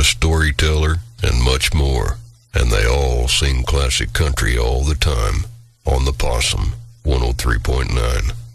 storyteller, and much more. And they all sing classic country all the time on the Possum 103.9.